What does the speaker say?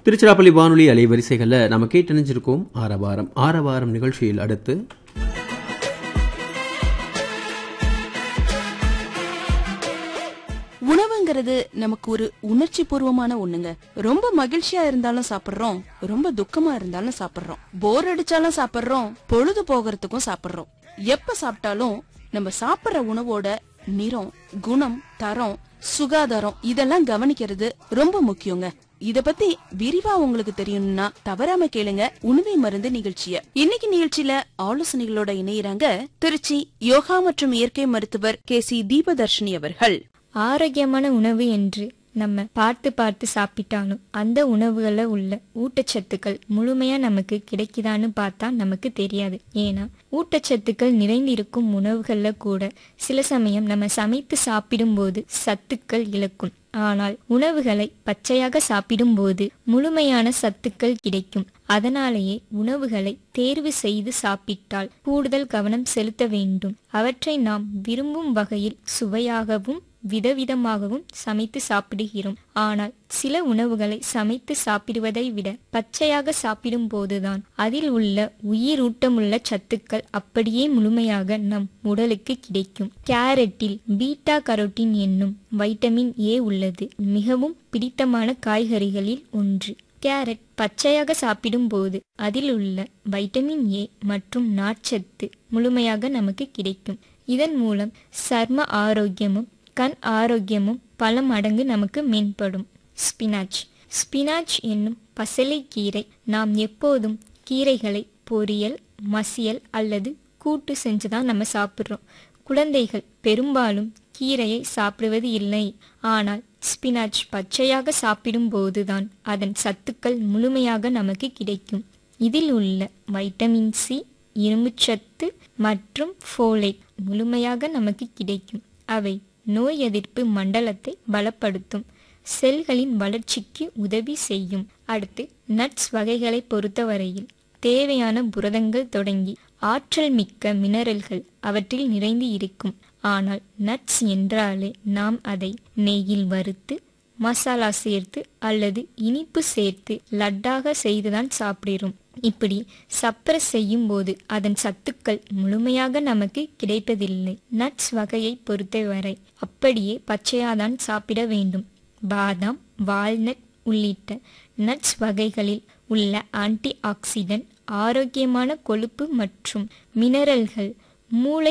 திருச்சிராப்பள்ளி வானொலி அலைவரிசைகளில் நம்ம கேட்டணிஞ்சிருக்கோம் ஆரவாரம். ஆரவாரம் நிகழ்ச்சியில் அடுத்து உணவுங்கிறது நமக்கு ஒரு உணர்ச்சி பூர்வமான ஒண்ணுங்க. ரொம்ப மகிழ்ச்சியா இருந்தாலும் சாப்பிடுறோம், ரொம்ப துக்கமா இருந்தாலும் சாப்பிடுறோம், போர் அடிச்சாலும் சாப்பிடுறோம், பொழுது போகிறதுக்கும் சாப்பிடுறோம். எப்ப சாப்பிட்டாலும் நம்ம சாப்பிடுற உணவோட நிறம், குணம், தரம், சுகாதாரம் இதெல்லாம் கவனிக்கிறது ரொம்ப முக்கியங்க. இத பத்தி விரிவா உங்களுக்கு தெரியணும்னா தவறாம கேளுங்க உணவே மருந்து நிகழ்ச்சிய. இன்னைக்கு நிகழ்ச்சியில ஆலோசனைகளோட இணையறாங்க திருச்சி யோகா மற்றும் இயற்கை மருத்துவர் KC தீபதர்ஷினி அவர்கள். ஆரோக்கியமான உணவு என்று நம்ம பார்த்து பார்த்து சாப்பிட்டாலும் அந்த உணவுகளில் உள்ள ஊட்டச்சத்துக்கள் முழுமையா நமக்கு கிடைக்குதான்னு பார்த்தா நமக்கு தெரியாது. ஏன்னா ஊட்டச்சத்துக்கள் நிறைந்திருக்கும் உணவுகள்ல கூட சில சமயம் நம்ம சமைத்து சாப்பிடும் போது சத்துக்கள் இழக்கும். ஆனால் உணவுகளை பச்சையாக சாப்பிடும் போது முழுமையான சத்துக்கள் கிடைக்கும். அதனாலேயே உணவுகளை தேர்வு செய்து சாப்பிட்டால் கூடுதல் கவனம் செலுத்த வேண்டும். அவற்றை நாம் விரும்பும் வகையில் சுவையாகவும் விதவிதமாகவும் சமைத்து சாப்பிடுகிறோம். ஆனால் சில உணவுகளை சமைத்து சாப்பிடுவதை விட பச்சையாக சாப்பிடும் போதுதான் அதில் உள்ள உயிரூட்டமுள்ள சத்துக்கள் அப்படியே முழுமையாக நம் உடலுக்கு கிடைக்கும். கேரட்டில் பீட்டா கரோட்டின் என்னும் வைட்டமின் A உள்ளது. மிகவும் பிடித்தமான காய்கறிகளில் ஒன்று. கேரட் பச்சையாக சாப்பிடும் போது அதில் உள்ள வைட்டமின் A மற்றும் நார்ச்சத்து முழுமையாக நமக்கு கிடைக்கும். இதன் மூலம் சர்ம ஆரோக்கியமும் கண் ஆரோக்கியமும் பல மடங்கு நமக்கு மேம்படும். ஸ்பினாச் என்னும் பசலை கீரை. நாம் எப்போதும் கீரைகளை பொரியல், மசியல் அல்லது கூட்டு செஞ்சுதான் நம்ம சாப்பிட்றோம். குழந்தைகள் பெரும்பாலும் கீரையை சாப்பிடுவது இல்லை. ஆனால் ஸ்பினாச் பச்சையாக சாப்பிடும் போதுதான் அதன் சத்துக்கள் முழுமையாக நமக்கு கிடைக்கும். இதில் உள்ள வைட்டமின் C, இரும்புச்சத்து மற்றும் ஃபோலேட் முழுமையாக நமக்கு கிடைக்கும். அவை நோய் எதிர்ப்பு மண்டலத்தை பலப்படுத்தும், செல்களின் வளர்ச்சிக்கு உதவி செய்யும். அடுத்து நட்ஸ் வகைகளை பொறுத்தவரையில் தேவையான புரதங்கள் தொடங்கி ஆற்றல் மிக்க மினரல்கள் அவற்றில் நிறைந்து இருக்கும். ஆனால் நட்ஸ் என்றாலே நாம் அதை நெய்யில் வறுத்து, மசாலா சேர்த்து அல்லது இனிப்பு சேர்த்து லட்டாக செய்துதான் சாப்பிடுகிறோம். இப்படி சப்ரஸ் செய்யும் போது அதன் சத்துக்கள் முழுமையாக நமக்கு கிடைப்பதில்லை. நட்ஸ் வகையை பொறுத்தவரை அப்படியே பச்சையாதான் சாப்பிட வேண்டும். பாதாம், வால்நட் உள்ளிட்ட நட்ஸ் வகைகளில் உள்ள ஆன்டி ஆக்சிடென்ட் ஆரோக்கியமான கொழுப்பு மற்றும் மினரல்கள் மூளை